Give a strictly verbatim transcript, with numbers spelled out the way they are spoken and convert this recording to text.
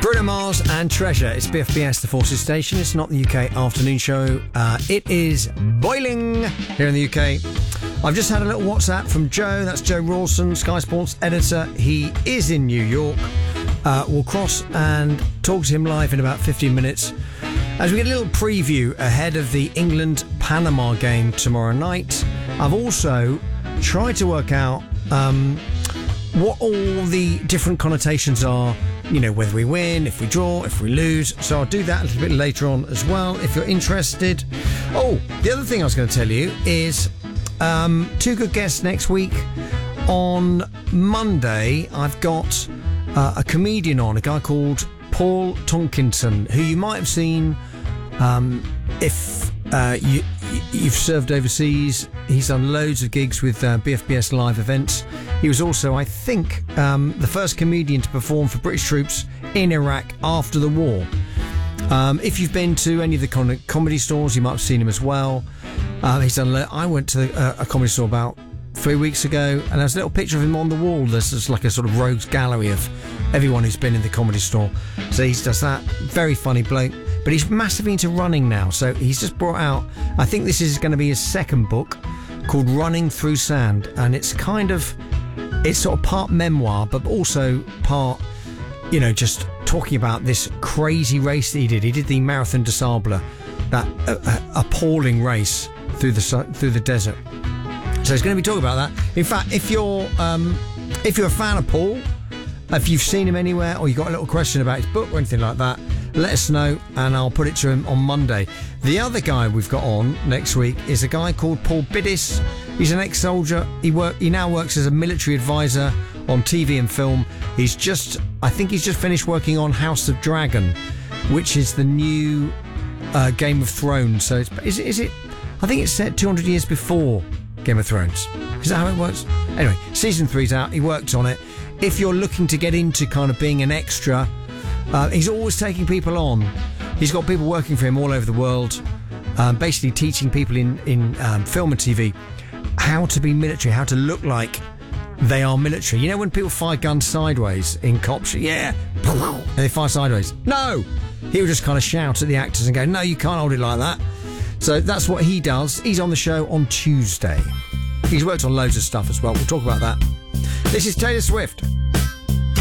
Bruno Mars and Treasure. It's B F B S, the Forces Station. It's not the U K afternoon show. Uh, it is boiling here in the U K. I've just had a little WhatsApp from Joe. That's Joe Rawson, Sky Sports editor. He is in New York. Uh, we'll cross and talk to him live in about fifteen minutes as we get a little preview ahead of the England-Panama game tomorrow night. I've also tried to work out um, what all the different connotations are, you know, whether we win, if we draw, if we lose. So I'll do that a little bit later on as well, if you're interested. Oh, the other thing I was going to tell you is um, two good guests next week. On Monday, I've got uh, a comedian on, a guy called Paul Tonkinson, who you might have seen um, if uh, you, you've served overseas. He's done loads of gigs with uh, B F B S live events. He was also, I think, um, the first comedian to perform for British troops in Iraq after the war. Um, if you've been to any of the con- comedy stores, you might have seen him as well. Uh, he's done. Lo- I went to the, uh, a comedy store about three weeks ago, and there's a little picture of him on the wall. There's just like a sort of rogues gallery of everyone who's been in the comedy store. So he does that. Very funny bloke. But he's massively into running now. So he's just brought out, I think this is going to be his second book, called Running Through Sand. And it's kind of, it's sort of part memoir, but also part, you know, just talking about this crazy race that he did. He did the Marathon des Sables, that uh, uh, appalling race through the through the desert. So he's going to be talking about that. In fact, if you're um, if you're a fan of Paul, if you've seen him anywhere, or you've got a little question about his book or anything like that, let us know and I'll put it to him on Monday. The other guy we've got on next week is a guy called Paul Biddis. He's an ex-soldier. He work. He now works as a military advisor on T V and film. He's just, I think he's just finished working on House of Dragon, which is the new uh, Game of Thrones. So it's, is, is it? I think it's set two hundred years before Game of Thrones. Is that how it works? Anyway, season three's out. He worked on it. If you're looking to get into kind of being an extra, uh, he's always taking people on. He's got people working for him all over the world, um, basically teaching people in, in um, film and T V how to be military, how to look like they are military. You know when people fire guns sideways in cops? Yeah. And they fire sideways. No! He would just kind of shout at the actors and go, no, you can't hold it like that. So that's what he does. He's on the show on Tuesday. He's worked on loads of stuff as well. We'll talk about that. This is Taylor Swift.